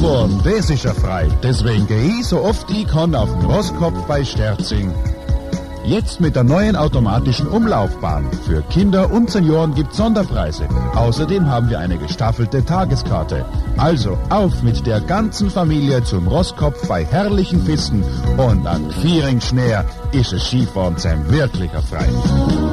Skifahren, das ist ja frei. Deswegen gehe ich so oft ich kann auf den Rosskopf bei Sterzing. Jetzt mit der neuen automatischen Umlaufbahn. Für Kinder und Senioren gibt's Sonderpreise. Außerdem haben wir eine gestaffelte Tageskarte. Also auf mit der ganzen Familie zum Rosskopf bei herrlichen Pisten. Und an Vieringschnäher ist es Skifahren sein wirklicher Frei.